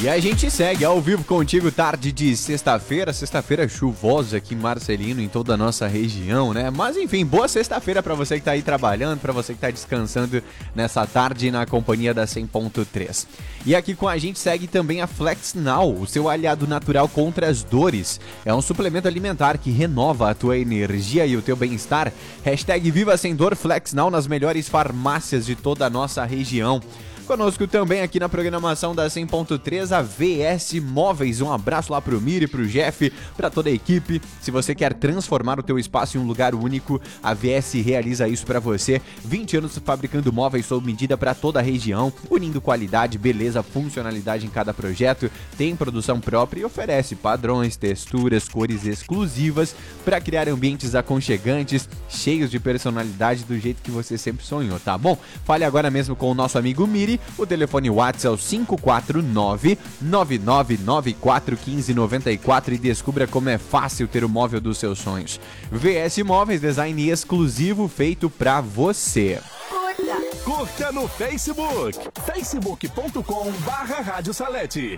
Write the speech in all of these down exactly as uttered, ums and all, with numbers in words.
E a gente segue ao vivo contigo tarde de sexta-feira, sexta-feira chuvosa aqui em Marcelino, em toda a nossa região, né? Mas enfim, boa sexta-feira pra você que tá aí trabalhando, pra você que tá descansando nessa tarde na companhia da cem ponto três. E aqui com a gente segue também a Flex Now, o seu aliado natural contra as dores. É um suplemento alimentar que renova a tua energia e o teu bem-estar. Hashtag Viva Sem Dor Flex Now nas melhores farmácias de toda a nossa região. Conosco também aqui na programação da cem ponto três, a V S Móveis. Um abraço lá pro Miri, pro Jeff, pra toda a equipe. Se você quer transformar o teu espaço em um lugar único, a V S realiza isso pra você. vinte anos fabricando móveis sob medida pra toda a região, unindo qualidade, beleza, funcionalidade em cada projeto. Tem produção própria e oferece padrões, texturas, cores exclusivas pra criar ambientes aconchegantes, cheios de personalidade do jeito que você sempre sonhou, tá bom? Fale agora mesmo com o nosso amigo Miri. O telefone WhatsApp é o cinco quatro nove, nove nove nove quatro um cinco nove quatro e descubra como é fácil ter o móvel dos seus sonhos. V S Móveis, design exclusivo feito pra você. Curta, curta no Facebook, facebook ponto com barra Rádio Salete.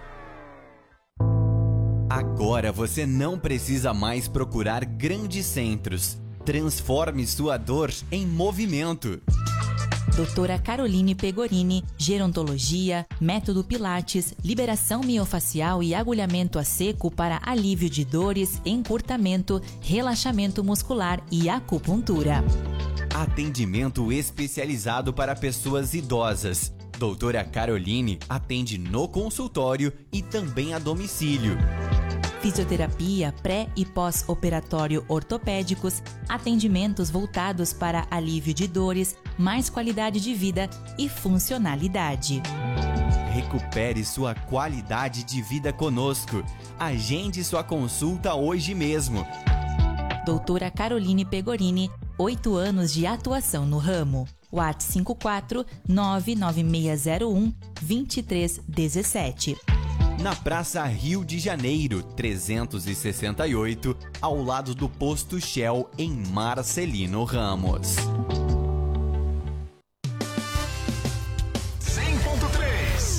Agora você não precisa mais procurar grandes centros. Transforme sua dor em movimento. Doutora Caroline Pegorini, gerontologia, método Pilates, liberação miofacial e agulhamento a seco para alívio de dores, encurtamento, relaxamento muscular e acupuntura. Atendimento especializado para pessoas idosas. Doutora Caroline atende no consultório e também a domicílio. Fisioterapia pré e pós-operatório ortopédicos, atendimentos voltados para alívio de dores, mais qualidade de vida e funcionalidade. Recupere sua qualidade de vida conosco. Agende sua consulta hoje mesmo. Doutora Caroline Pegorini, oito anos de atuação no ramo. WhatsApp cinco quatro nove nove seis zero um dois três um sete. Na Praça Rio de Janeiro, trezentos e sessenta e oito, ao lado do Posto Shell, em Marcelino Ramos. cem ponto três.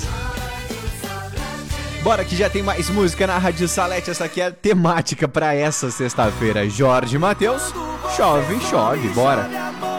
Bora que já tem mais música na Rádio Salete. Essa aqui é a temática pra essa sexta-feira. Jorge Mateus, chove, chove, bora.